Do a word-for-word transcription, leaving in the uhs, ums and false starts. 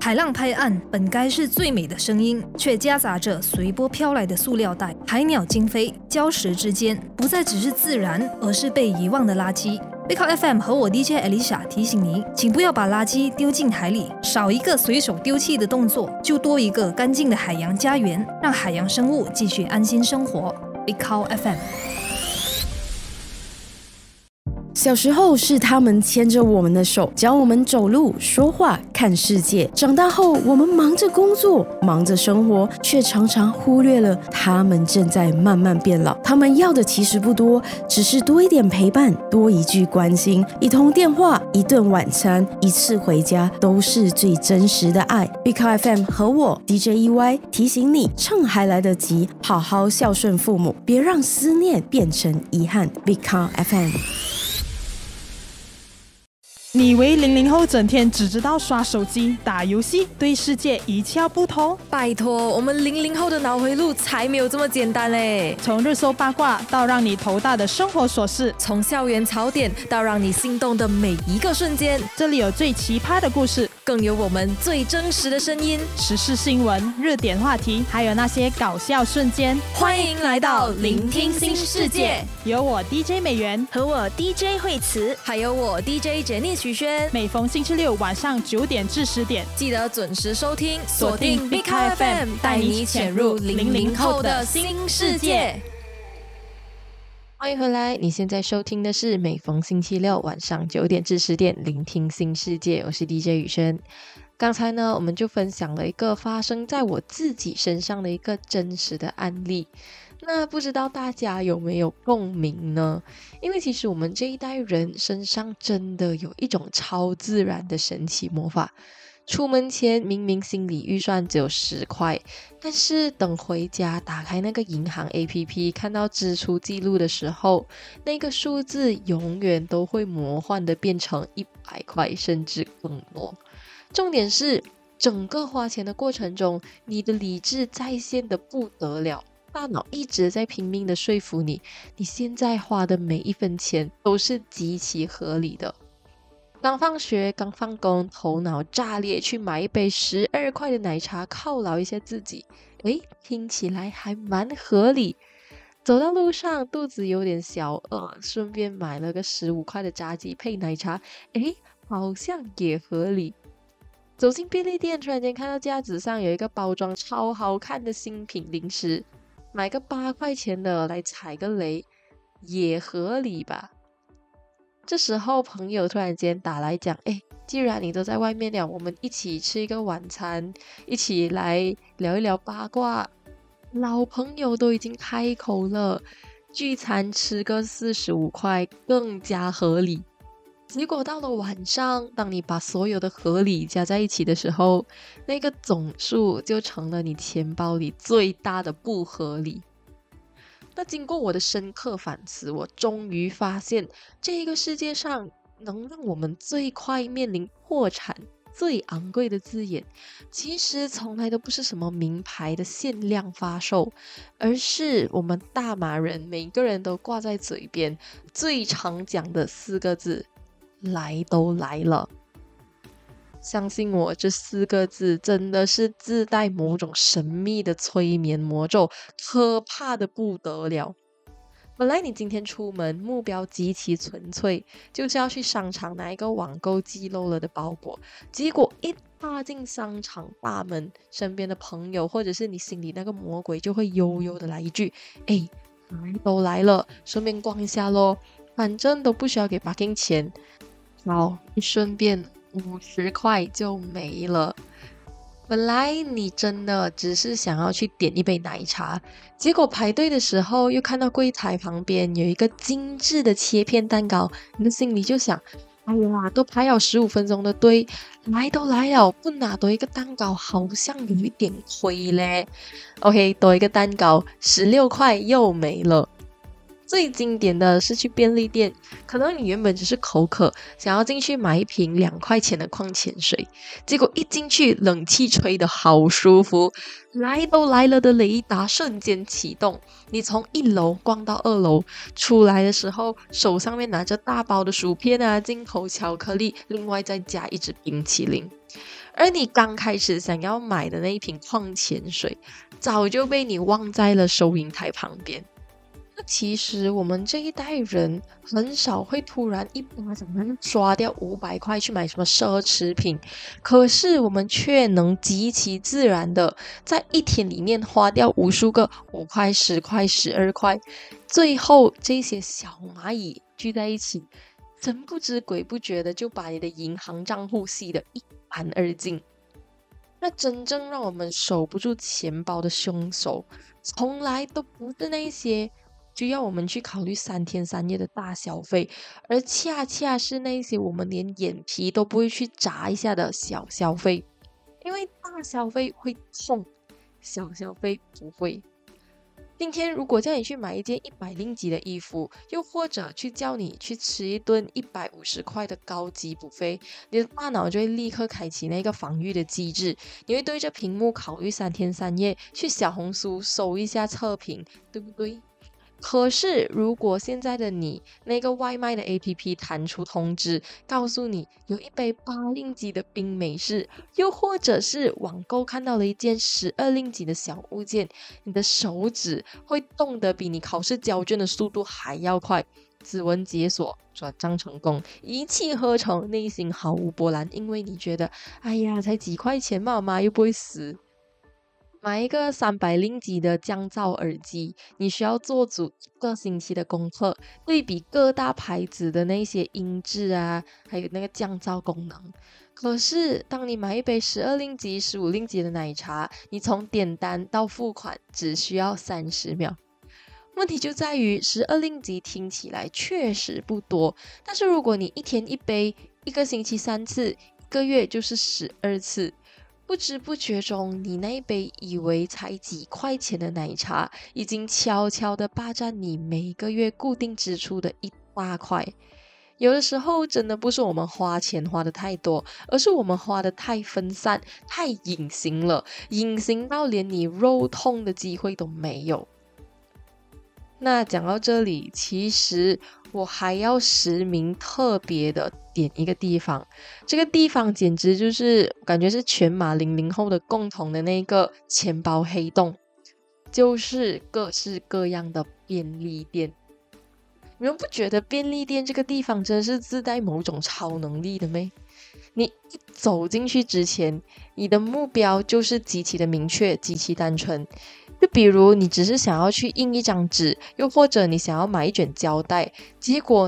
海浪拍岸本该是最美的声音，却夹杂着随波飘来的塑料袋、海鸟惊飞，礁石之间不再只是自然，而是被遗忘的垃圾。背靠 F M 和我 D J Alicia 提醒你，请不要把垃圾丢进海里，少一个随手丢弃的动作，就多一个干净的海洋家园，让海洋生物继续安心生活。背靠 F M。 小时候是他们牵着我们的手，教我们走路、说话、看世界。长大后，我们忙着工作，忙着生活，却常常忽略了他们正在慢慢变老。他们要的其实不多，只是多一点陪伴，多一句关心，一通电话，一顿晚餐，一次回家，都是最真实的爱。Big Car F M 和我 D J E Y 提醒你，趁还来得及，好好孝顺父母，别让思念变成遗憾。Big Car F M。 你以为零零后整天只知道刷手机、打游戏，对世界一窍不通？ 拜托，我们零零后的脑回路才没有这么简单嘞！ 从热搜八卦到让你头大的生活琐事， 从校园槽点到让你心动的每一个瞬间， 这里有最奇葩的故事， 更有我们最真实的声音， 时事新闻、热点话题，还有那些搞笑瞬间。 欢迎来到聆听新世界， 有我 D J 美元和我 D J 惠慈，还有我 D J 杰尼许轩。 每逢星期六晚上九点至十点， 记得准时收听，锁定 Big Car F M， 带你潜入零零后的新世界。欢迎回来，你现在收听的是每逢星期六晚上九点至十点，聆听新世界，我是 D J 宇轩。刚才呢，我们就分享了一个发生在我自己身上的一个真实的案例。那不知道大家有没有共鸣呢？因为其实我们这一代人身上真的有一种超自然的神奇魔法。出门前明明心理预算只有十块，但是等回家打开那个银行 A P P 看到支出记录的时候，那个数字永远都会魔幻的变成一百块甚至更多。重点是整个花钱的过程中，你的理智在线的不得了，大脑一直在拼命的说服你，你现在花的每一分钱都是极其合理的。刚放学刚放工，头脑炸裂去买一杯十二块的奶茶犒劳一下自己，诶，听起来还蛮合理。走到路上肚子有点小饿，顺便买了个十五块的炸鸡配奶茶，诶，好像也合理。走进便利店，突然间看到架子上有一个包装超好看的新品零食，买个八块钱的来踩个雷，也合理吧。这时候朋友突然间打来讲，诶，既然你都在外面了，我们一起吃一个晚餐，一起来聊一聊八卦。老朋友都已经开口了，聚餐吃个四十五块更加合理。结果到了晚上，当你把所有的合理加在一起的时候，那个总数就成了你钱包里最大的不合理。那经过我的深刻反思，我终于发现，这个世界上能让我们最快面临破产、最昂贵的字眼，其实从来都不是什么名牌的限量发售，而是我们大马人每个人都挂在嘴边最常讲的四个字：来都来了。相信我，这四个字真的是自带某种神秘的催眠魔咒，可怕的不得了。本来你今天出门目标极其纯粹，就是要去商场拿一个网购寄漏了的包裹，结果一踏进商场大门，身边的朋友或者是你心里那个魔鬼就会悠悠的来一句：诶，来都来了，顺便逛一下咯，反正都不需要给 parking 钱。好，一顺便五十块就没了。本来你真的只是想要去点一杯奶茶，结果排队的时候又看到柜台旁边有一个精致的切片蛋糕，你的心里就想：哎呀，都排了十五分钟的队，来都来了，不拿多一个蛋糕好像有一点亏嘞。OK， 多一个蛋糕十六块又没了。 最经典的是去便利店，可能你原本只是口渴，想要进去买一瓶两块钱的矿泉水，结果一进去冷气吹得好舒服，来都来了的雷达瞬间启动，你从一楼逛到二楼，出来的时候手上面拿着大包的薯片啊，进口巧克力，另外再加一支冰淇淋。而你刚开始想要买的那一瓶矿泉水，早就被你忘在了收银台旁边。那其实我们这一代人很少会突然一巴掌刷掉五百块去买什么奢侈品，可是我们却能极其自然的在一天里面花掉无数个五块、十块、十二块，最后这些小蚂蚁聚在一起，神不知鬼不觉的就把你的银行账户洗得一干二净。那真正让我们守不住钱包的凶手，从来都不是那些需要我们去考虑三天三夜的大消费，而恰恰是那些我们连眼皮都不会去眨一下的小消费。因为大消费会痛，小消费不会。今天如果叫你去买一件一百令吉的衣服，又或者去叫你去吃一顿一百五十块的高级buffet，你的大脑就会立刻开启那个防御的机制，你会对着屏幕考虑三天三夜，去小红书搜一下测评，对不对？可是如果现在的你那个外卖的 A P P 弹出通知，告诉你有一杯八令吉的冰美式，又或者是网购看到了一件十二令吉的小物件，你的手指会动得比你考试交卷的速度还要快，指纹解锁，转账成功，一气呵成，内心毫无波澜，因为你觉得哎呀才几块钱嘛，妈又不会死。买一个三百令吉的降噪耳机，你需要做足一个星期的功课，对比各大牌子的那些音质啊，还有那个降噪功能。可是当你买一杯十二令吉、十五令吉的奶茶，你从点单到付款只需要三十秒。问题就在于十二令吉听起来确实不多，但是如果你一天一杯，一个星期三次，一个月就是十二次。不知不觉中，你那一杯以为才几块钱的奶茶，已经悄悄地霸占你每个月固定支出的一大块。有的时候真的不是我们花钱花的太多，而是我们花的太分散，太隐形了，隐形到连你肉痛的机会都没有。那讲到这里，其实我还要实名特别的点一个地方，这个地方简直就是感觉是全马零零后的共同的那个钱包黑洞，就是各式各样的便利店。你们不觉得便利店这个地方真的是自带某种超能力的吗？你一走进去之前，你的目标就是极其的明确，极其单纯。就比如你只是想要去印一张纸，又或者你想要买一卷胶带，结果